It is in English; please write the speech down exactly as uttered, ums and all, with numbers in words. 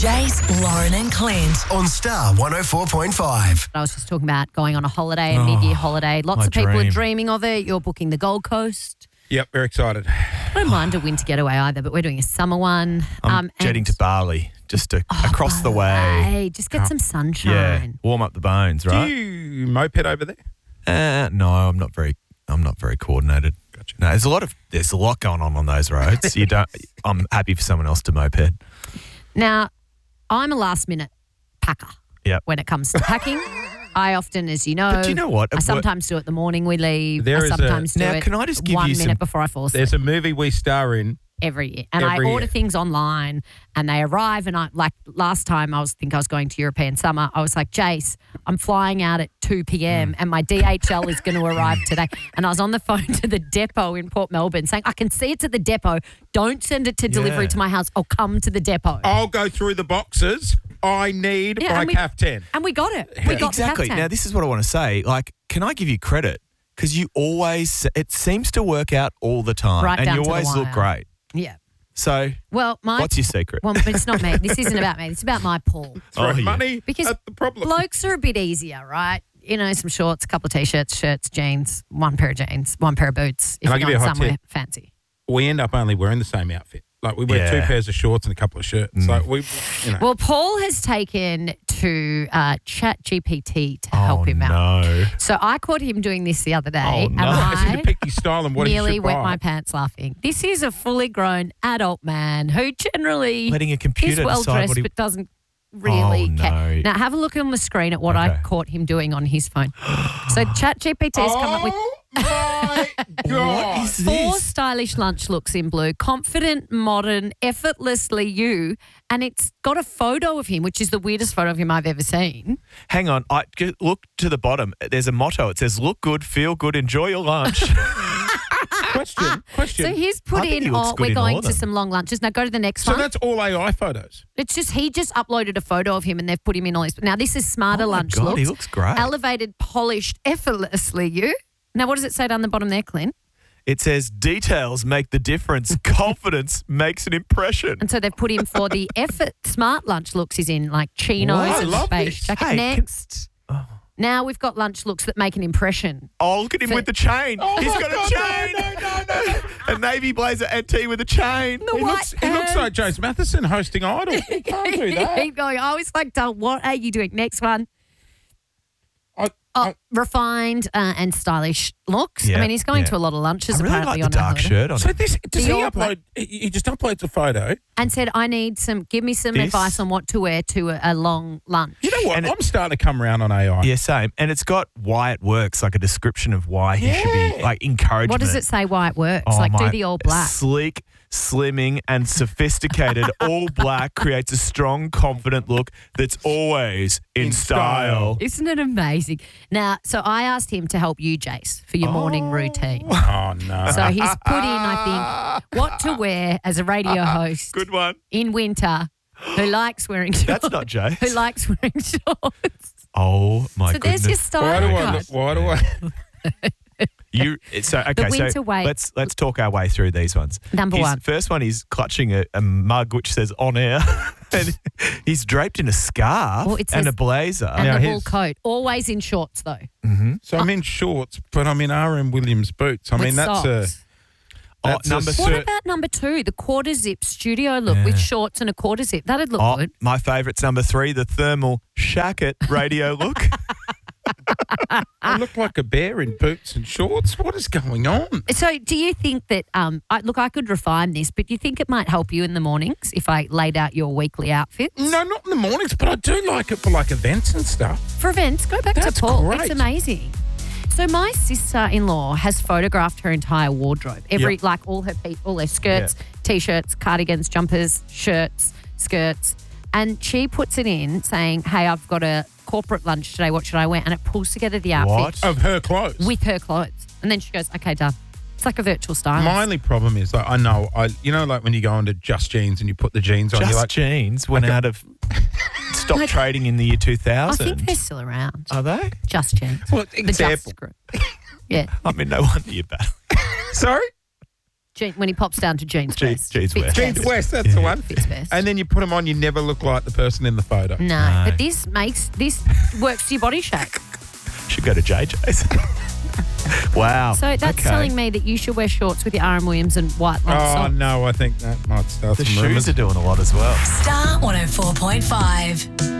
Jace, Lauren and Clint on Star one oh four point five. I was just talking about going on a holiday, a mid-year holiday. Lots my of people dream. are dreaming of it. You're booking the Gold Coast. Yep, very excited. I don't mind a winter getaway either, but we're doing a summer one. I'm Um, and- jetting to Bali, just to, Oh, across the way. Hey, just get some Yeah, sunshine. warm up the bones, Do right? you moped over there? Uh, no, I'm not very. I'm not very coordinated. Gotcha. No, there's a lot of there's a lot going on on those roads. You don't. I'm happy for someone else to moped. Now, I'm a last-minute packer Yep. when it comes to packing. I often, as you know, But do you know what? I What- sometimes do it the morning we leave. There I is a- sometimes do Now, it can I just give one you minute some- before I fall asleep. There's a movie we star in. Every year. And Every I order year. things online and they arrive and I like last time I was think I was going to European summer. I was like, Jace, I'm flying out at two p.m. and my D H L is going to arrive today. And I was on the phone to the depot in Port Melbourne saying, I can see it's at the depot. Don't send it to delivery Yeah. to my house. I'll come to the depot. I'll go through the boxes. I need Yeah, by and we- C A F ten. And we got it. We got exactly. the Now, this is what I want to say. Like, can I give you credit? Because you always, it seems to work out all the time, Right and down you to the always look wire. great. Yeah. So, Well, my what's your secret? well, it's not me. This isn't about me. It's about my Paul. Throw Oh, yeah. money Because at the problem. Blokes are a bit easier, right? You know, some shorts, a couple of t-shirts, shirts, jeans, one pair of jeans, one pair of boots. If Can I you're give you a going hot somewhere tip? fancy. we end up only wearing the same outfit. Like we wear Yeah. two pairs of shorts and a couple of shirts. Like we, you know. Well, Paul has taken to uh, Chat G P T to oh, help him out. no. So I caught him doing this the other day, Oh, and no. I said I to pick his style and what he nearly should wet buy. my pants laughing. This is a fully grown adult man who generally Letting a is computer well decide dressed what he. but doesn't really Oh, care. no. Now have a look on the screen at what I Okay. caught him doing on his phone. So Chat G P T has come up with Oh my God. What is four this? stylish lunch looks in blue, confident, modern, effortlessly you, and it's got a photo of him, which is the weirdest photo of him I've ever seen. Hang on. I g- look to the bottom. There's a motto. It says, "Look good, feel good, enjoy your lunch." Question, question. So he's put I think in, he looks oh, good we're in all going of to them. some long lunches. Now go to the next So one. that's all A I photos. It's just, he just uploaded a photo of him and they've put him in all his. Now this is smarter Oh my lunch God, looks. he looks great. Elevated, polished, effortlessly you. Now what does it say down the bottom there, Clint? It says, "Details make the difference. Confidence makes an impression." And so they've put him for the effort smart lunch looks. He's in like chinos Wow, I and love space this. jacket. Hey, can- Next. Now we've got lunch looks that make an impression. Oh, look at him For- with the chain. Oh He's my got God, a chain. No, no, no, no. A navy blazer and tee with a chain. The He white looks, he looks like pants. James Matheson hosting Idol. You can't do that. Keep going. I was like, "Duh, what are you doing?" Next one. I, Oh, I, refined uh, and stylish looks. I Yeah, mean, he's going yeah. to a lot of lunches I really apparently like the on a dark holiday. shirt on so him. this does The he All Black- upload? He he just uploads a photo. And said, I need some, give me some This- advice on what to wear to a, a long lunch. You know what? And it- I'm starting to come around on A I. Yeah, same. And it's got why it works, like a description of why he should be, Yeah. like, encouragement. What does it say why it works? Oh, like, do my- the all black. Sleek, slimming, and sophisticated all black creates a strong, confident look that's always in, In style. style. Isn't it amazing? Now, so I asked him to help you, Jace, for your morning routine. Oh no. So he's put in, I think, what to wear as a radio host Good one. in winter who likes wearing shorts. That's not Jay. Who likes wearing shorts. Oh, my So goodness. there's your why style do I? guide. Look, why do I? You so okay. winter so weight. let's let's talk our way through these ones. Number His one. First one, he's clutching a, a mug which says "on air," and he's draped in a scarf Well, it and says- a blazer. And Now the wool his- coat. Always in shorts, though. So I'm in shorts, but I'm in R M Williams boots. I with mean, that's socks. Oh, a that's number a s- What cer- about number two, the quarter zip studio look with shorts and a quarter zip? That'd look oh, good. my favourite's number three, the thermal shacket radio look. I look like a bear in boots and shorts. What is going on? So, do you think that? Um, I, look, I could refine this, but do you think it might help you in the mornings if I laid out your weekly outfits No, not in the mornings, but I do like it for like events and stuff. for events? Go back That's to Paul. great. It's amazing. So, my sister-in-law has photographed her entire wardrobe. Every Yep. like all her pe- all her skirts, t-shirts, cardigans, jumpers, shirts, skirts, and she puts it in saying, "Hey, I've got a corporate lunch today. What should I wear?" And it pulls together the outfit What? Of her clothes. with her clothes. And then she goes, "Okay, done." It's like a virtual stylist. My only problem is like I know I you know like when you go into Just Jeans and you put the jeans on, Just you're like Jeans went Okay. out of stopped trading in the year two I thousand. think they're still around. Are they? Just Jeans. well, The example. Just group. Yeah. I mean, no wonder you're bad. Sorry. Je- when he pops down to Jeans Je- West. Jeans Fits West. Jeans best. West, that's the one. Fits best. And then you put them on, you never look like the person in the photo. No, No. but this makes this works to your body shape. Should go to J J's. Wow. So that's okay. telling me that you should wear shorts with your R M Williams and white long Oh, socks. no, I think that might start The some shoes rumours. are doing a lot as well. Star one oh four point five.